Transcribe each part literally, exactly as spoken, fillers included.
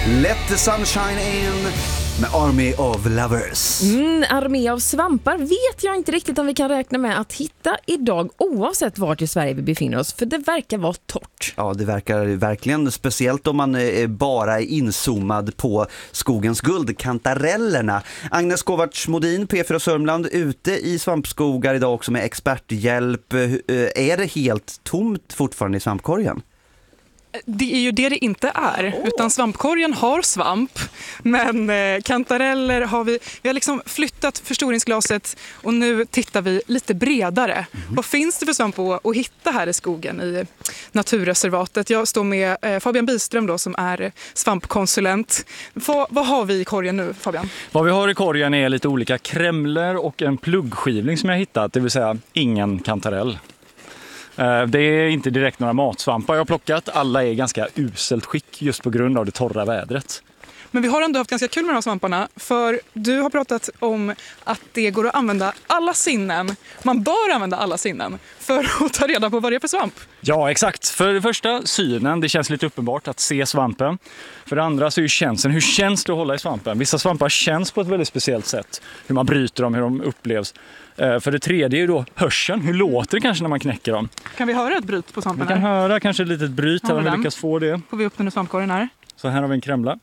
Let the sunshine in med Army of Lovers. Mm, armé av svampar vet jag inte riktigt om vi kan räkna med att hitta idag oavsett vart i Sverige vi befinner oss, för det verkar vara torrt. Ja, det verkar verkligen, speciellt om man är bara är inzoomad på skogens guld, kantarellerna. Agnes Kovacs-Modin, P fyra Sörmland, ute i svampskogar idag också med experthjälp. Är det helt tomt fortfarande i svampkorgen? Det är ju det det inte är, oh. utan svampkorgen har svamp, men eh, kantareller har vi, vi har liksom flyttat förstoringsglaset och nu tittar vi lite bredare. Mm. Vad finns det för svamp att, att hitta här i skogen i naturreservatet? Jag står med eh, Fabian Byström då, som är svampkonsulent. Vad, vad har vi i korgen nu, Fabian? Vad vi har i korgen är lite olika krämler och en pluggskivling som jag hittat, det vill säga ingen kantarell. Det är inte direkt några matsvampar jag har plockat. Alla är ganska uselt skick just på grund av det torra vädret. Men vi har ändå haft ganska kul med de här svamparna. För du har pratat om att det går att använda alla sinnen. Man bör använda alla sinnen för att ta reda på vad det är för svamp. Ja, exakt. För det första, synen. Det känns lite uppenbart att se svampen. För det andra så är ju känslan. Hur känns det att hålla i svampen? Vissa svampar känns på ett väldigt speciellt sätt. Hur man bryter dem, hur de upplevs. För det tredje är ju då hörseln. Hur låter det kanske när man knäcker dem? Kan vi höra ett bryt på svampen? Vi kan här? höra kanske ett litet bryt här om vi lyckas få det. Får vi upp den i svampkorgen här? Så här har vi en krämla.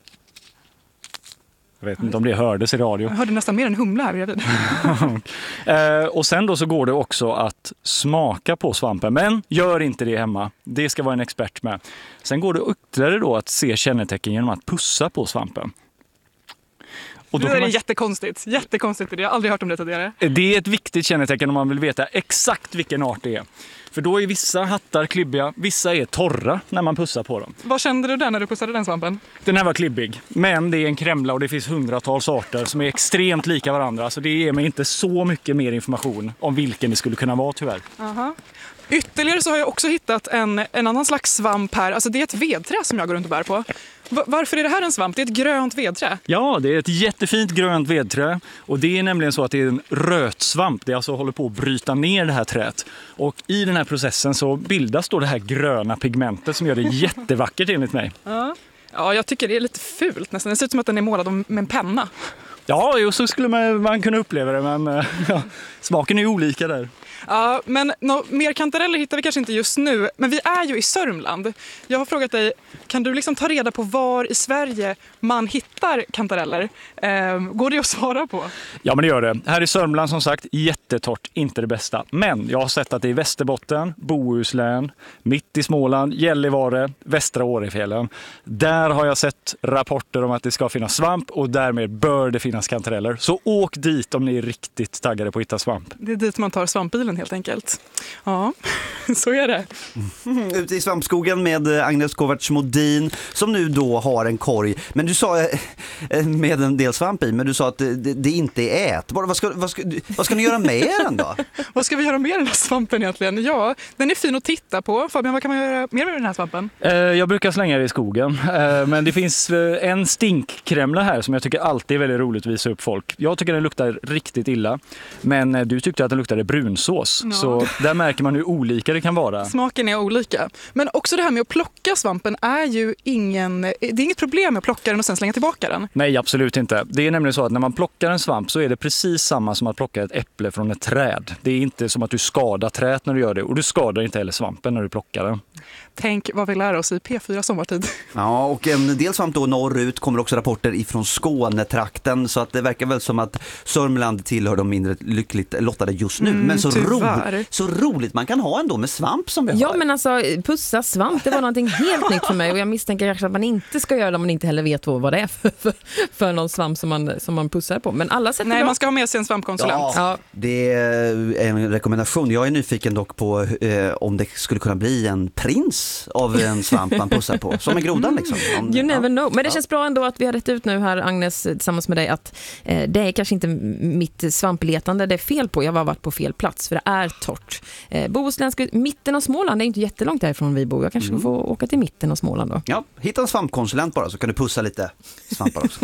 Jag vet inte om det hördes i radio. Jag hörde nästan mer än humla här bredvid. eh, och sen då så går det också att smaka på svampen. Men gör inte det hemma. Det ska vara en expert med. Sen går det ytterligare då att se kännetecken genom att pussa på svampen. Och då det är man... jättekonstigt. Jättekonstigt. Jag har aldrig hört om det tidigare. Det är ett viktigt kännetecken om man vill veta exakt vilken art det är. För då är vissa hattar klibbiga, vissa är torra när man pussar på dem. Vad kände du där när du pussade den svampen? Den här var klibbig, men det är en krämla och det finns hundratals arter som är extremt lika varandra. Så det ger mig inte så mycket mer information om vilken det skulle kunna vara tyvärr. Aha. Ytterligare så har jag också hittat en, en annan slags svamp här. Alltså det är ett vedträ som jag går runt och bär på. Varför är det här en svamp? Det är ett grönt vedträ. Ja, det är ett jättefint grönt vedträ. Och det är nämligen så att det är en rötsvamp. Det alltså håller på att bryta ner det här träet. Och i den här processen så bildas då det här gröna pigmentet som gör det jättevackert enligt mig. Ja, ja jag tycker det är lite fult nästan. Det ser ut som att den är målad med en penna. Ja, jo, så skulle man, man kunna uppleva det, men ja, smaken är ju olika där. Ja, men no, mer kantareller hittar vi kanske inte just nu. Men vi är ju i Sörmland. Jag har frågat dig, kan du liksom ta reda på var i Sverige man hittar kantareller? Eh, går det att svara på? Ja, men det gör det. Här i Sörmland som sagt, jättetort, inte det bästa. Men jag har sett att det är Västerbotten, Bohuslän, mitt i Småland, Gällivare, Västra Årefjällen. Där har jag sett rapporter om att det ska finnas svamp och därmed bör det finnas kantareller. Så åk dit om ni är riktigt taggade på att hitta svamp. Det är dit man tar svampbilen helt enkelt. Ja, så är det. Mm, ute i svampskogen med Agnes Kovacs-Modin som nu då har en korg. Men du sa med en del svamp i, men du sa att det, det inte är ätbart. Vad ska, vad, ska, vad ska ni göra med den då? Vad ska vi göra med den här svampen egentligen? Ja, den är fin att titta på. Fabian, vad kan man göra mer med den här svampen? Jag brukar slänga det i skogen. Men det finns en stinkkrämla här som jag tycker alltid är väldigt roligt att visa upp folk. Jag tycker den luktar riktigt illa. Men du tyckte att den luktade brunsås. Ja. Så där märker man hur olika det kan vara. Smaken är olika. Men också det här med att plocka svampen är ju ingen... Det är inget problem med att plocka den och sen slänga tillbaka den. Nej, absolut inte. Det är nämligen så att när man plockar en svamp så är det precis samma som att plocka ett äpple från ett träd. Det är inte som att du skadar träet när du gör det. Och du skadar inte heller svampen när du plockar den. Tänk vad vi lär oss i P fyra sommartid. Ja, och en del svamp då norrut kommer också rapporter ifrån Skånetrakten, så att det verkar väl som att Sörmland tillhör de mindre lyckligt lottade just nu. Mm, men så, ro, så roligt man kan ha ändå med svamp som vi har. Ja, men alltså pussa svamp, det var någonting helt nytt för mig och jag misstänker att man inte ska göra det om man inte heller vet vad det är för, för, för någon svamp som man, som man pussar på. Men alla sätter Nej, bra. Man ska ha med sig en svampkonsulent. Ja, ja, det är en rekommendation. Jag är nyfiken dock på eh, om det skulle kunna bli en prins av en svamp man pussar på. Som en grodan liksom. Om, you never ja. know. Men det ja. känns bra ändå att vi har rätt ut nu här, Agnes, tillsammans med dig, att eh, det är kanske inte mitt svampletande det är fel på. Jag har varit på fel plats för det är torrt. Eh, Bohuslän, mitten av Småland, det är inte jättelångt därifrån vi bor. Jag kanske mm. får åka till mitten av Småland då. Ja, hitta en svampkonsulent bara så kan du pussa lite svampar också.